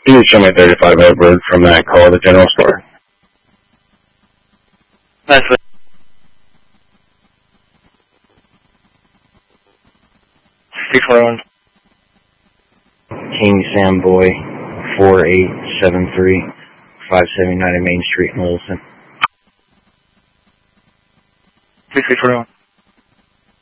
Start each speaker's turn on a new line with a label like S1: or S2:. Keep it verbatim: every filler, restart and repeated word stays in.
S1: Can you show me thirty-five Edward from that call at the general store?
S2: That's it. six four one.
S3: King Sam Boy, four eight seven three, five seventy-nine Main Street in Wilson.
S2: six four one.